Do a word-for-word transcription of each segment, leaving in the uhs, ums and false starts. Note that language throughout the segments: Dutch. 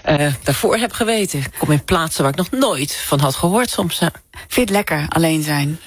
uh, daarvoor heb geweten. Ik kom in plaatsen waar ik nog nooit van had gehoord soms. Ja. Vind je het lekker, alleen zijn?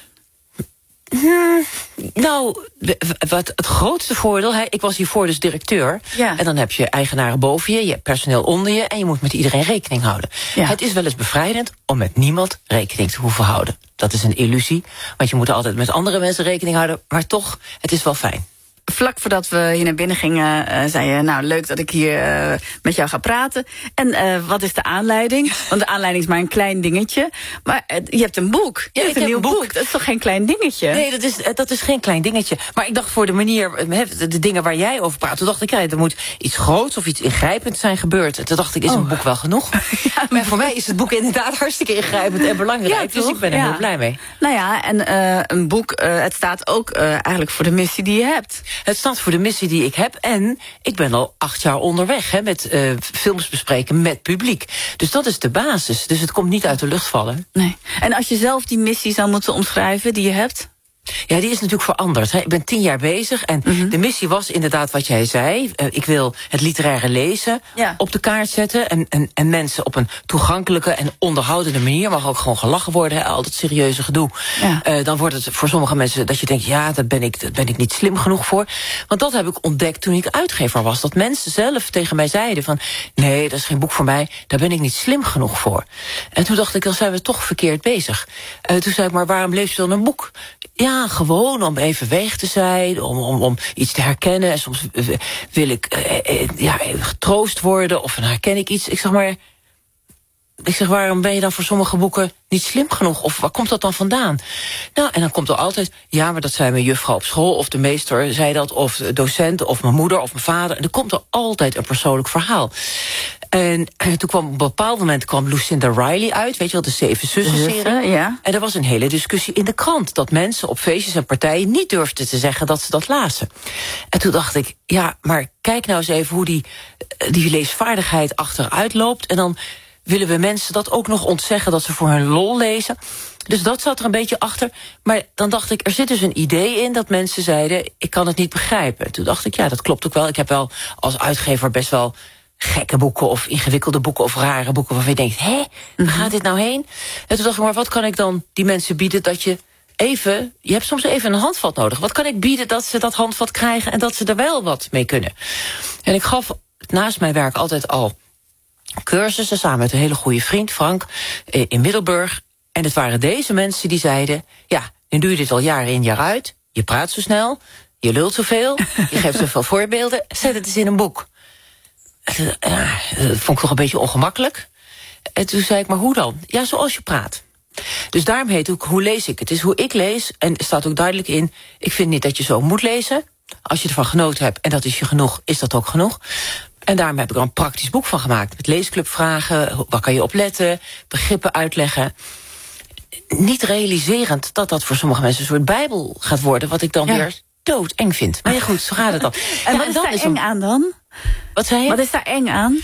Hmm, nou, wat het grootste voordeel... He, ik was hiervoor dus directeur. Ja. En dan heb je eigenaren boven je, je hebt personeel onder je... en je moet met iedereen rekening houden. Ja. Het is wel eens bevrijdend om met niemand rekening te hoeven houden. Dat is een illusie, want je moet altijd met andere mensen rekening houden. Maar toch, het is wel fijn. Vlak voordat we hier naar binnen gingen, uh, zei je... nou, leuk dat ik hier uh, met jou ga praten. En uh, wat is de aanleiding? Want de aanleiding is maar een klein dingetje. Maar uh, je hebt een boek. Je ja, hebt een nieuw boek. boek. Dat is toch geen klein dingetje? Nee, dat is, dat is geen klein dingetje. Maar ik dacht voor de manier, de dingen waar jij over praat... toen dacht ik, ja, er moet iets groots of iets ingrijpends zijn gebeurd. En toen dacht ik, is oh. een boek wel genoeg? Ja, maar voor mij is het boek inderdaad hartstikke ingrijpend en belangrijk. Ja, dus ik ben er ja. heel blij mee. Nou ja, en uh, een boek, uh, het staat ook uh, eigenlijk voor de missie die je hebt. Het staat voor de missie die ik heb. En ik ben al acht jaar onderweg hè, met uh, films bespreken met publiek. Dus dat is de basis. Dus het komt niet uit de lucht vallen. Nee. En als je zelf die missie zou moeten omschrijven die je hebt? Ja, die is natuurlijk veranderd. Hè. Ik ben tien jaar bezig en mm-hmm. de missie was inderdaad wat jij zei. Uh, ik wil het literaire lezen ja. op de kaart zetten... En, en, en mensen op een toegankelijke en onderhoudende manier... mag ook gewoon gelachen worden, hè, al dat serieuze gedoe. Ja. Uh, dan wordt het voor sommige mensen dat je denkt... ja, daar ben ik, daar ben ik niet slim genoeg voor. Want dat heb ik ontdekt toen ik uitgever was. Dat mensen zelf tegen mij zeiden van... nee, dat is geen boek voor mij, daar ben ik niet slim genoeg voor. En toen dacht ik, dan zijn we toch verkeerd bezig. Uh, toen zei ik, maar waarom lees je dan een boek? Ja, gewoon om even weg te zijn, om, om, om iets te herkennen. En soms wil ik eh, ja, getroost worden of dan herken ik iets. Ik zeg maar, ik zeg, waarom ben je dan voor sommige boeken niet slim genoeg? Of waar komt dat dan vandaan? Nou, en dan komt er altijd, ja, maar dat zei mijn juffrouw op school... of de meester zei dat, of de docent, of mijn moeder, of mijn vader. En er komt er altijd een persoonlijk verhaal. En, en toen kwam op een bepaald moment kwam Lucinda Riley uit, weet je wel, de Zeven Zussen-serie. Ja. En er was een hele discussie in de krant... dat mensen op feestjes en partijen niet durfden te zeggen dat ze dat lazen. En toen dacht ik, ja, maar kijk nou eens even hoe die, die leesvaardigheid achteruit loopt... en dan willen we mensen dat ook nog ontzeggen dat ze voor hun lol lezen. Dus dat zat er een beetje achter. Maar dan dacht ik, er zit dus een idee in dat mensen zeiden... ik kan het niet begrijpen. Toen dacht ik, ja, dat klopt ook wel. Ik heb wel als uitgever best wel gekke boeken of ingewikkelde boeken of rare boeken... waarvan je denkt, hé, waar gaat dit nou heen? En toen dacht ik, maar wat kan ik dan die mensen bieden dat je even... je hebt soms even een handvat nodig. Wat kan ik bieden dat ze dat handvat krijgen... en dat ze er wel wat mee kunnen? En ik gaf naast mijn werk altijd al cursussen... samen met een hele goede vriend, Frank, in Middelburg. En het waren deze mensen die zeiden... ja, nu doe je dit al jaar in jaar uit. Je praat zo snel, je lult zoveel, je geeft zoveel voorbeelden. Zet het eens in een boek. Uh, dat vond ik toch een beetje ongemakkelijk. En toen zei ik, maar hoe dan? Ja, zoals je praat. Dus daarom heet ook, hoe lees ik? Het is hoe ik lees, en er staat ook duidelijk in... ik vind niet dat je zo moet lezen. Als je ervan genoten hebt, en dat is je genoeg, is dat ook genoeg. En daarom heb ik er een praktisch boek van gemaakt. Met leesclubvragen, waar kan je op letten, begrippen uitleggen. Niet realiserend dat dat voor sommige mensen een soort bijbel gaat worden... wat ik dan ja. weer doodeng vind. Maar ja, goed, zo gaat het dan. En ja, wat is dan daar is eng een... aan dan? Wat zei je? Wat is daar eng aan?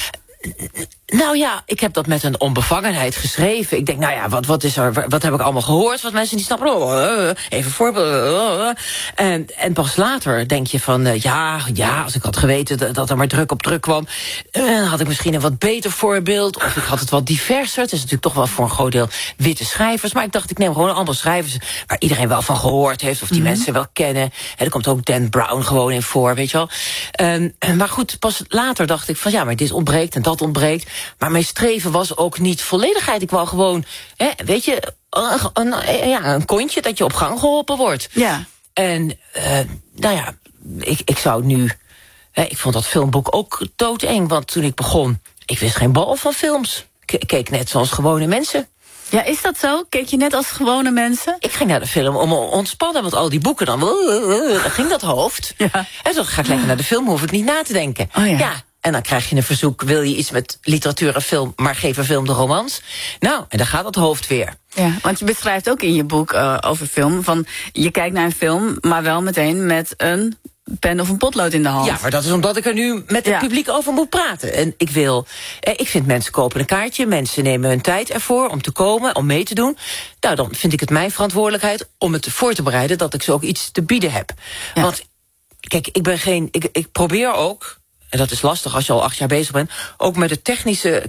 Nou ja, ik heb dat met een onbevangenheid geschreven. Ik denk, nou ja, wat, wat, is er, wat heb ik allemaal gehoord? Wat mensen die snappen, oh, even een voorbeeld. Oh, en, en pas later denk je van, uh, ja, ja, als ik had geweten dat, dat er maar druk op druk kwam... Uh, had ik misschien een wat beter voorbeeld. Of ik had het wat diverser. Het is natuurlijk toch wel voor een groot deel witte schrijvers. Maar ik dacht, ik neem gewoon allemaal schrijvers waar iedereen wel van gehoord heeft. Of die mm-hmm. mensen wel kennen. En er komt ook Dan Brown gewoon in voor, weet je wel. Um, maar goed, pas later dacht ik van, ja, maar dit ontbreekt en dat ontbreekt. Maar mijn streven was ook niet volledigheid. Ik wou gewoon, hè, weet je, een, een, ja, een kontje dat je op gang geholpen wordt. Ja. En, uh, nou ja, ik, ik zou nu... Hè, ik vond dat filmboek ook doodeng, want toen ik begon... ik wist geen bal van films. Ik keek net zoals gewone mensen. Ja, is dat zo? Keek je net als gewone mensen? Ik ging naar de film om ontspannen, want al die boeken dan... dan ging dat hoofd. Ja. En toen ga ik lekker naar de film, hoef ik niet na te denken. Oh ja. ja. En dan krijg je een verzoek, wil je iets met literatuur en film... maar geef een film de romans. Nou, en dan gaat het hoofd weer. Ja, want je beschrijft ook in je boek uh, over film... van je kijkt naar een film, maar wel meteen met een pen of een potlood in de hand. Ja, maar dat is omdat ik er nu met het ja. publiek over moet praten. En ik wil, eh, ik vind mensen kopen een kaartje... mensen nemen hun tijd ervoor om te komen, om mee te doen. Nou, dan vind ik het mijn verantwoordelijkheid om het voor te bereiden... dat ik ze ook iets te bieden heb. Ja. Want, kijk, ik ben geen... Ik, ik probeer ook... en dat is lastig als je al acht jaar bezig bent... ook met de technische